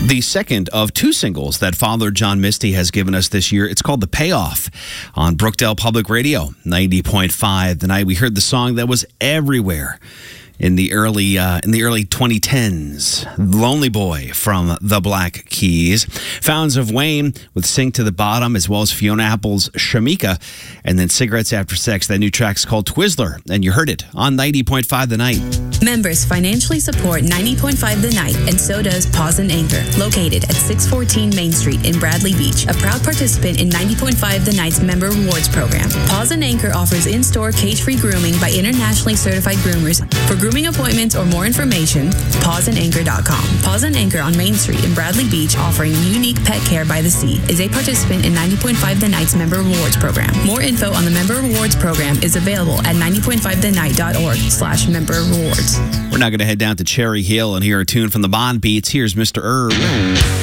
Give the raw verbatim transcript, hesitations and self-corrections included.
the second of two singles that Father John Misty has given us this year. It's called The Payoff on Brookdale Public Radio, ninety point five. The night we heard the song that was everywhere in the early uh, in the early twenty tens. Lonely Boy from the Black Keys. Fountains of Wayne with Sink to the Bottom, as well as Fiona Apple's Shamika. And then Cigarettes After Sex. That new track's called Twizzler. And you heard it on ninety point five The Night. Members financially support ninety point five The Night, and so does Paws and Anchor, located at six fourteen Main Street in Bradley Beach, a proud participant in ninety point five The Night's Member Rewards Program. Paws and Anchor offers in-store cage-free grooming by internationally certified groomers. For grooming appointments or more information, paws and anchor dot com. Paws and Anchor on Main Street in Bradley Beach, offering unique pet care by the sea, is a participant in ninety point five The Night's Member Rewards Program. More info on the Member Rewards Program is available at ninety point five the night dot org slash member rewards. We're now going to head down to Cherry Hill and hear a tune from the Bond Beats. Here's Mister Erb.